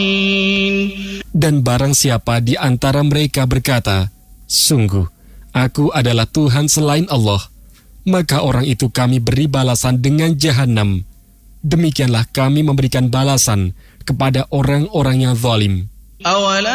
Dan barang siapa di antara mereka berkata, "Sungguh, aku adalah Tuhan selain Allah," maka orang itu kami beri balasan dengan Jahannam. Demikianlah kami memberikan balasan kepada orang-orang yang zalim.